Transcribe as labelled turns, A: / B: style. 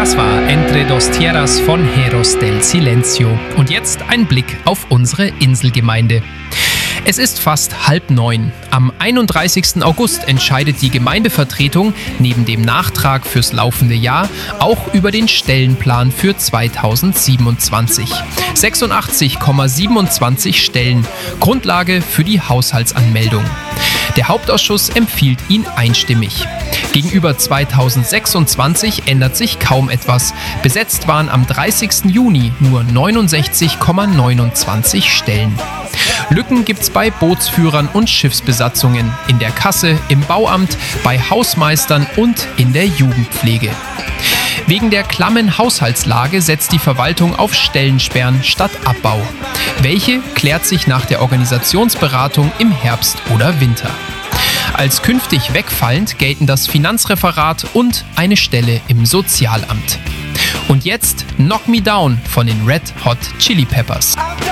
A: Das war Entre dos Tierras von Heros del Silencio. Und jetzt ein Blick auf unsere Inselgemeinde. Es ist fast 8:30. Am 31. August entscheidet die Gemeindevertretung neben dem Nachtrag fürs laufende Jahr auch über den Stellenplan für 2027. 86,27 Stellen, Grundlage für die Haushaltsanmeldung. Der Hauptausschuss empfiehlt ihn einstimmig. Gegenüber 2026 ändert sich kaum etwas. Besetzt waren am 30. Juni nur 69,29 Stellen. Lücken gibt's bei Bootsführern und Schiffsbesatzungen, in der Kasse, im Bauamt, bei Hausmeistern und in der Jugendpflege. Wegen der klammen Haushaltslage setzt die Verwaltung auf Stellensperren statt Abbau. Welche klärt sich nach der Organisationsberatung im Herbst oder Winter. Als künftig wegfallend gelten das Finanzreferat und eine Stelle im Sozialamt. Und jetzt Knock Me Down von den Red Hot Chili Peppers.